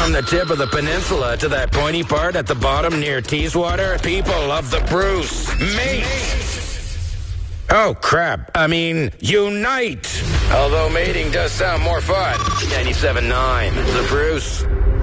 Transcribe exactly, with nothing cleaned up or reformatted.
From the tip of the peninsula to that pointy part at the bottom near Teeswater, people of the Bruce, mate! Oh, crap. I mean, unite! Although mating does sound more fun. ninety-seven point nine, the Bruce.